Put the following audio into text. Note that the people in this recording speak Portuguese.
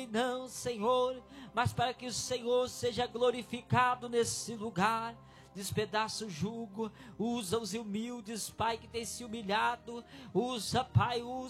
não, Senhor, mas para que o Senhor seja glorificado nesse lugar. Despedaça o jugo, usa os humildes, Pai, que tem se humilhado, usa, Pai,